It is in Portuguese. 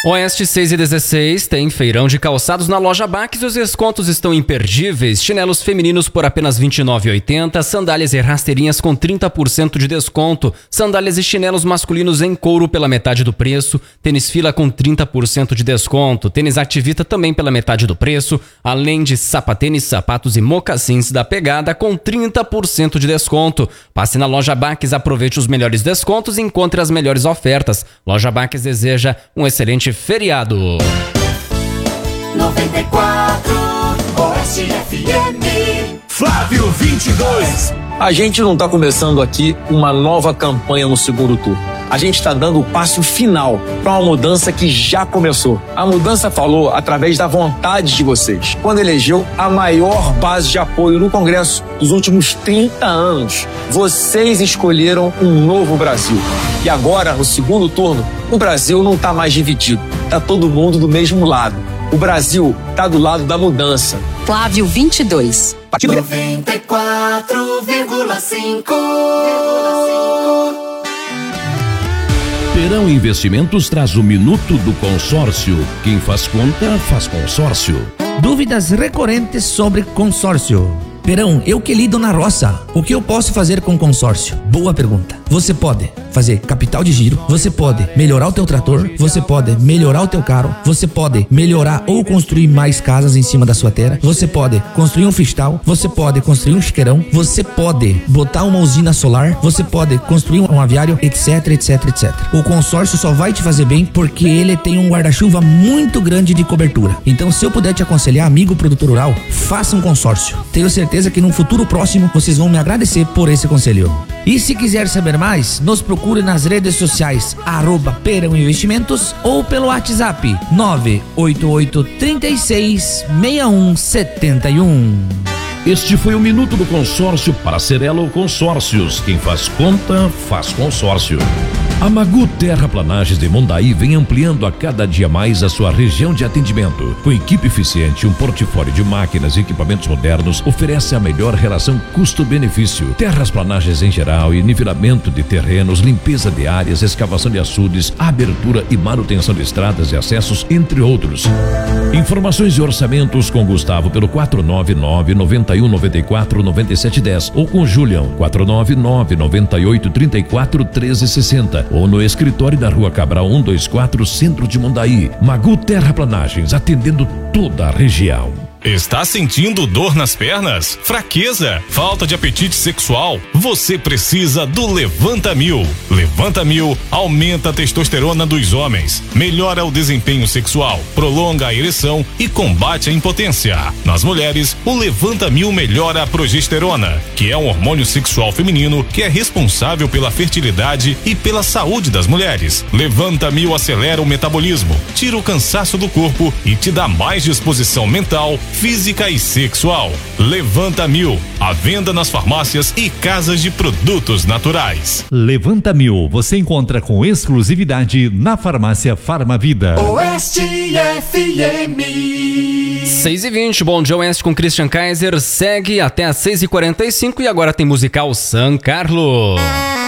Oeste 6 e 16 tem feirão de calçados na loja Bax e os descontos estão imperdíveis. Chinelos femininos por apenas R$ 29,80, sandálias e rasteirinhas com 30% de desconto, sandálias e chinelos masculinos em couro pela metade do preço, tênis fila com 30% de desconto, tênis Activita também pela metade do preço, além de sapatênis, sapatos e mocassins da Pegada com 30% de desconto. Passe na loja Bax, aproveite os melhores descontos e encontre as melhores ofertas. Loja Bax deseja um excelente feriado. 94 Oeste FM. Flávio 22. A gente não está começando aqui uma nova campanha no segundo turno. A gente está dando o passo final para uma mudança que já começou. A mudança falou através da vontade de vocês, quando elegeu a maior base de apoio no Congresso dos últimos 30 anos. Vocês escolheram um novo Brasil. E agora, no segundo turno, o Brasil não está mais dividido. Está todo mundo do mesmo lado. O Brasil está do lado da mudança. Flávio 22. 94,5. Perão Investimentos traz o Minuto do Consórcio. Quem faz conta, faz consórcio. Dúvidas recorrentes sobre consórcio. Perão, eu que lido na roça. O que eu posso fazer com consórcio? Boa pergunta. Você pode fazer capital de giro, você pode melhorar o teu trator, você pode melhorar o teu carro, você pode melhorar ou construir mais casas em cima da sua terra, você pode construir um freestyle, você pode construir um chiqueirão, você pode botar uma usina solar, você pode construir um aviário, etc, etc, etc. O consórcio só vai te fazer bem porque ele tem um guarda-chuva muito grande de cobertura. Então, se eu puder te aconselhar, amigo produtor rural, faça um consórcio. Tenho certeza que num futuro próximo vocês vão me agradecer por esse conselho. E se quiser saber mais, nos procure nas redes sociais @Perão Investimentos ou pelo WhatsApp 988 36 6171. Este foi o Minuto do Consórcio para Cerelo Consórcios. Quem faz conta, faz consórcio. A Magu Terraplanagens de Mondaí vem ampliando a cada dia mais a sua região de atendimento. Com equipe eficiente, um portfólio de máquinas e equipamentos modernos, oferece a melhor relação custo-benefício. Terrasplanagens em geral e nivelamento de terrenos, limpeza de áreas, escavação de açudes, abertura e manutenção de estradas e acessos, entre outros. Informações e orçamentos com Gustavo pelo 499-9194-9710 ou com Julião 499-9834-1360 ou no escritório da Rua Cabral 124, Centro de Mondaí. Magu Terraplanagens, atendendo toda a região. Está sentindo dor nas pernas? Fraqueza? Falta de apetite sexual? Você precisa do Levanta Mil. Levanta Mil aumenta a testosterona dos homens, melhora o desempenho sexual, prolonga a ereção e combate a impotência. Nas mulheres, o Levanta Mil melhora a progesterona, que é um hormônio sexual feminino que é responsável pela fertilidade e pela saúde das mulheres. Levanta Mil acelera o metabolismo, tira o cansaço do corpo e te dá mais disposição mental, física e sexual. Levanta Mil, à venda nas farmácias e casas de produtos naturais. Levanta Mil, você encontra com exclusividade na farmácia Farmavida. Oeste FM. 6h20, bom dia Oeste com Christian Kaiser, segue até às 6h45 e agora tem musical San Carlos.